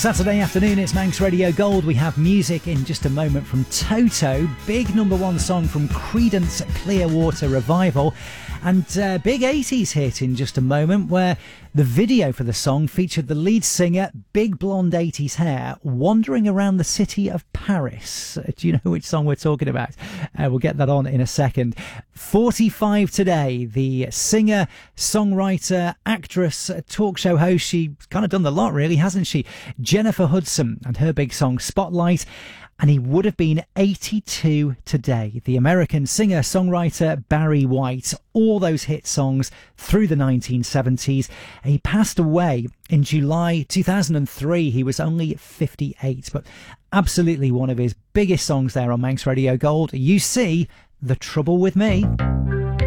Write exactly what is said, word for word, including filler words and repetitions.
Saturday afternoon, it's Manx Radio Gold. We have music in just a moment from Toto, big number one song from Creedence Clearwater Revival, and uh, big eighties hit in just a moment, where the video for the song featured the lead singer, big blonde eighties hair, wandering around the city of Paris. Do you know which song we're talking about? Uh, we'll get that on in a second. forty-five today, the singer, songwriter, actress, talk show host. She's kind of done the lot, really, hasn't she? Jennifer Hudson and her big song Spotlight. And he would have been eighty-two today. The American singer songwriter Barry White, all those hit songs through the nineteen seventies. He passed away in July two thousand three. He was only fifty-eight, but absolutely one of his biggest songs there on Manx Radio Gold. You See the Trouble with Me.